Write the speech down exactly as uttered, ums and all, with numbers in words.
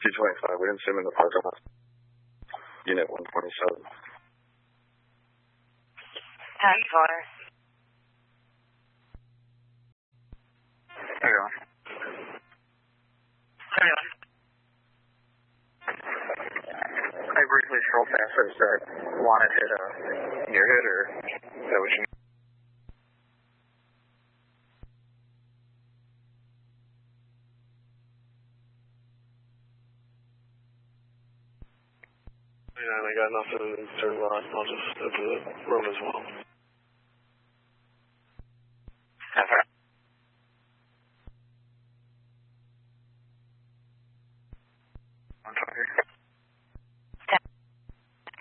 two twenty-five. We didn't see him in the parking lot. Unit one twenty-seven. ten four. thirty-one. thirty-one. I briefly scrolled past it. Is that wanted hit uh, in your head, or is that what you mean? Yeah, I got nothing turned on. I'll just enter the room as well.